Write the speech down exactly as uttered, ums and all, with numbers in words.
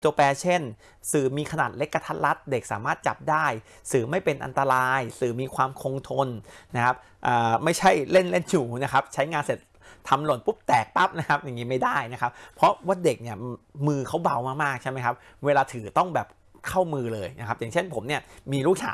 ตัวแปรเช่นสื่อมีขนาดเล็กกระทัดรัดเด็กสามารถจับได้สื่อไม่เป็นอันตรายสื่อมีความคงทนนะครับไม่ใช่เล่นเล่นอยู่นะครับใช้งานเสร็จทำหล่นปุ๊บแตกปั๊บนะครับอย่างนี้ไม่ได้นะครับเพราะว่าเด็กเนี่ยมือเขาเบามากๆใช่ไหมครับเวลาถือต้องแบบเข้ามือเลยนะครับอย่างเช่นผมเนี่ยมีลูกสาว